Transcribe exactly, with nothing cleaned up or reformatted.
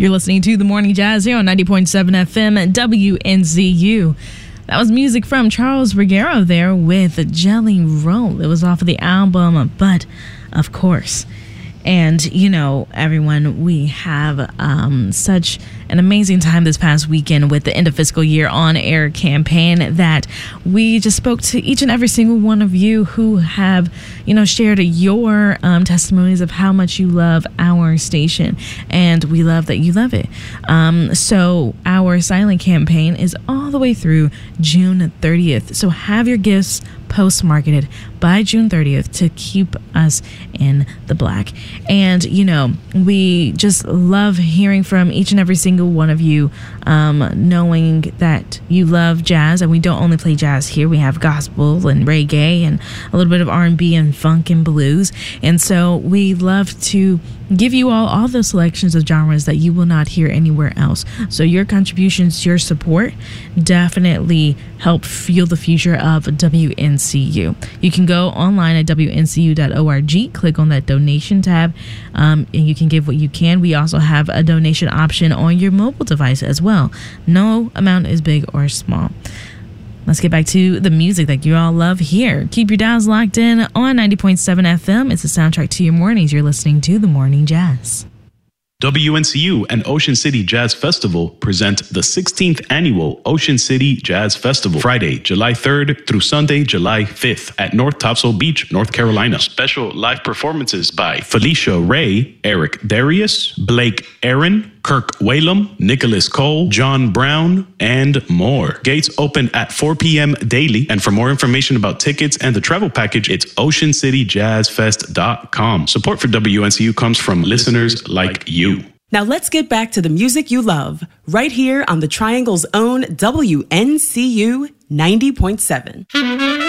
You're listening to The Morning Jazz here on ninety point seven F M at W N Z U. That was music from Charles Regero there with Jelly Roll. It was off of the album, But of Course. And, you know, everyone, we have um, such an amazing time this past weekend with the End of Fiscal Year On Air campaign that we just spoke to each and every single one of you who have, you know, shared your um, testimonies of how much you love our station. And we love that you love it. Um, so our silent campaign is all the way through June thirtieth. So have your gifts post-marketed by June thirtieth to keep us in the black. And, you know, we just love hearing from each and every single one of you, um, knowing that you love jazz. And we don't only play jazz here. We have gospel and reggae and a little bit of R and B and funk and blues. And so we love to give you all all those selections of genres that you will not hear anywhere else. So your contributions, your support definitely help fuel the future of W N C U. You can go online at W N C U dot org, click on that donation tab, um, and you can give what you can. We also have a donation option on your mobile device as well. No amount is big or small. Let's get back to the music that you all love here. Keep your dials locked in on ninety point seven F M. It's the soundtrack to your mornings. You're listening to The Morning Jazz. W N C U and Ocean City Jazz Festival present the sixteenth Annual Ocean City Jazz Festival, Friday, July third through Sunday, July fifth at North Topsail Beach, North Carolina. Special live performances by Felicia Ray, Eric Darius, Blake Aaron, Kirk Whalum, Nicholas Cole, John Brown, and more. Gates open at four p.m. daily. And for more information about tickets and the travel package, it's ocean city jazz fest dot com. Support for W N C U comes from listeners like you. Now let's get back to the music you love, right here on the Triangle's own W N C U ninety point seven.